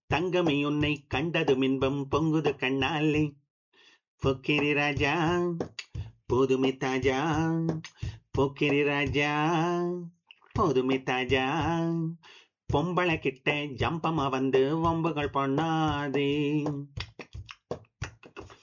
தங்கமே உன்னை கண்டதும் இன்பம் பொங்குது கண்ணாலே. பொக்கிரி ராஜா போதுமே தாஜா, பொக்கிரி ராஜா போதுமே தாஜா. பொம்பளை கிட்ட ஜம்பமா வந்து வம்புகள் பண்ணாதே.